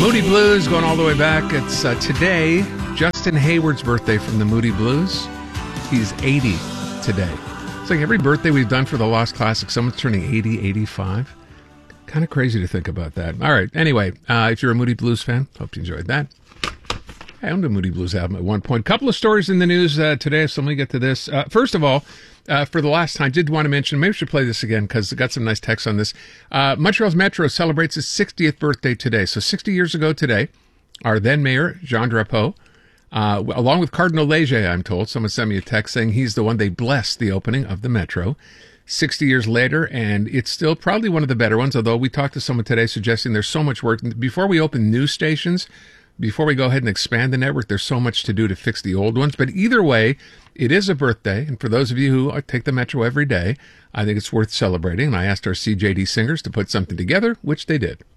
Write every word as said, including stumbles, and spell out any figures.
Moody Blues going all the way back. It's uh, today, Justin Hayward's birthday from the Moody Blues. He's eighty today. It's like every birthday we've done for the Lost Classic, someone's turning eighty, eighty-five. Kind of crazy to think about that. All right. Anyway, uh, if you're a Moody Blues fan, hope you enjoyed that. I owned a Moody Blues album at one point. Couple of stories in the news uh, today, so let me get to this. Uh, first of all, uh, for the last time, did want to mention, maybe we should play this again because I got some nice text on this. Uh, Montreal's Metro celebrates its sixtieth birthday today. So sixty years ago today, our then mayor, Jean Drapeau, uh, along with Cardinal Leger, I'm told, someone sent me a text saying he's the one they blessed the opening of the Metro. sixty years later, and it's still probably one of the better ones, although we talked to someone today suggesting there's so much work. Before we open new stations, before we go ahead and expand the network, there's so much to do to fix the old ones. But either way, it is a birthday, and for those of you who take the Metro every day, I think it's worth celebrating. And I asked our C J D singers to put something together, which they did.